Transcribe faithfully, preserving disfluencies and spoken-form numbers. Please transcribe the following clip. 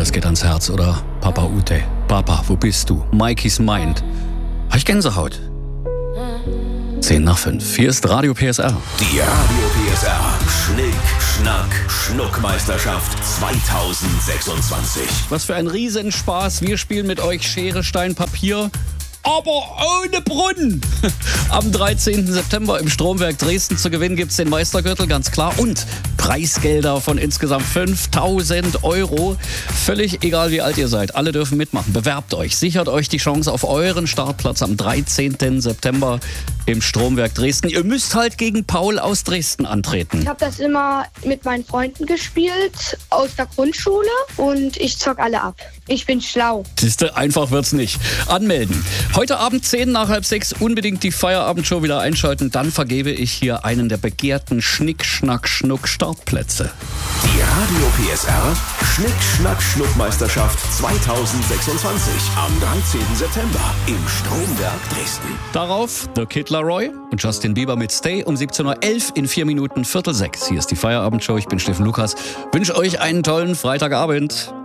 das geht ans Herz, oder? Papa Ute. Papa, wo bist du? Mikeys Mind. Hab ich Gänsehaut? zehn nach fünf. Hier ist Radio P S R. Die Radio P S R Schnick, Schnack, Schnuckmeisterschaft zweitausendsechsundzwanzig. Was für ein Riesenspaß. Wir spielen mit euch Schere, Stein, Papier. Aber ohne Brunnen. Am dreizehnten September im Stromwerk Dresden zu gewinnen gibt's den Meistergürtel, ganz klar. Und Preisgelder von insgesamt fünftausend Euro. Völlig egal, wie alt ihr seid. Alle dürfen mitmachen. Bewerbt euch. Sichert euch die Chance auf euren Startplatz am dreizehnten September im Stromwerk Dresden. Ihr müsst halt gegen Paul aus Dresden antreten. Ich habe das immer mit meinen Freunden gespielt aus der Grundschule und ich zock alle ab. Ich bin schlau. Siehste, einfach wird's nicht. Anmelden. Heute Abend zehn nach halb sechs unbedingt die Feierabendshow wieder einschalten. Dann vergebe ich hier einen der begehrten Schnick, Schnack, Schnuck Startplätze. Die Radio P S R Schnick, Schnack, Schnuckmeisterschaft zweitausendsechsundzwanzig am dreizehnten September im Stromwerk Dresden. Darauf The Kid Laroi und Justin Bieber mit Stay um siebzehn Uhr elf in vier Minuten Viertel sechs. Hier ist die Feierabendshow. Ich bin Steffen Lukas. Wünsche euch einen tollen Freitagabend.